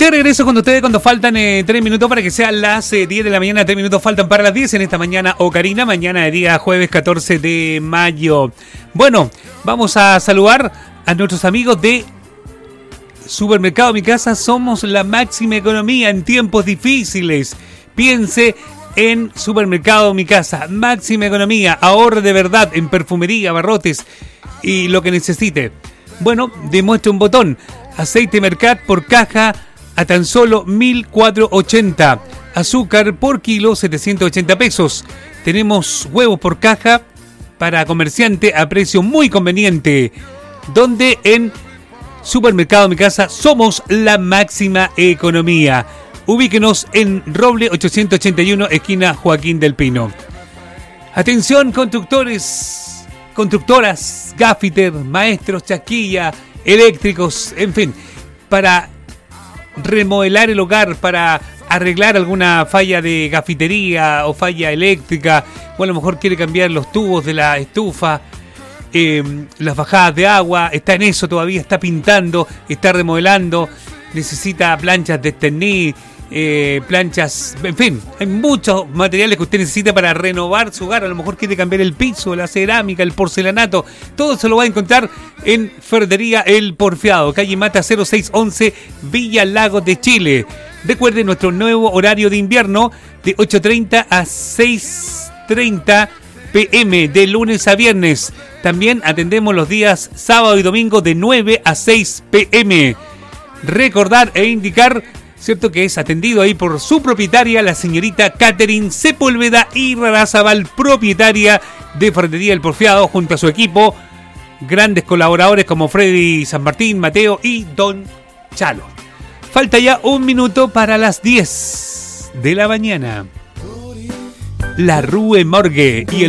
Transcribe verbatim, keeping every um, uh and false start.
De regreso con ustedes cuando faltan eh, tres minutos para que sean las eh, diez de la mañana. Tres minutos faltan para las diez en esta mañana Ocarina, mañana de día jueves catorce de mayo. Bueno, vamos a saludar a nuestros amigos de Supermercado Mi Casa. Somos la máxima economía en tiempos difíciles. Piense en Supermercado Mi Casa. Máxima economía, ahorre de verdad en perfumería, abarrotes y lo que necesite. Bueno, demuestre un botón. Aceite Mercat por caja a tan solo mil cuatrocientos ochenta. Azúcar por kilo setecientos ochenta pesos. Tenemos huevos por caja para comerciante a precio muy conveniente. Donde en Supermercado Mi Casa somos la máxima economía. Ubíquenos en Roble ochocientos ochenta y uno, esquina Joaquín del Pino. Atención, constructores, constructoras, gaffiter, maestros, chasquilla, eléctricos, en fin, para remodelar el hogar, para arreglar alguna falla de gafitería o falla eléctrica, o a lo mejor quiere cambiar los tubos de la estufa, eh, las bajadas de agua, está en eso todavía, está pintando, está remodelando, necesita planchas de Sterni, eh, planchas, en fin, hay muchos materiales que usted necesita para renovar su hogar. A lo mejor quiere cambiar el piso, la cerámica, el porcelanato, todo se lo va a encontrar en Ferretería El Porfiado, calle Mata cero seis once, Villa Lagos de Chile. Recuerde nuestro nuevo horario de invierno de ocho treinta a seis treinta pm de lunes a viernes. También atendemos los días sábado y domingo de nueve a seis pm. Recordar e indicar, cierto, que es atendido ahí por su propietaria, la señorita Catherine Sepúlveda y Rarazabal, propietaria de Ferretería El Porfiado, junto a su equipo, grandes colaboradores como Freddy San Martín, Mateo y Don Chalo. Falta ya un minuto para las diez de la mañana. La Rue Morgue y el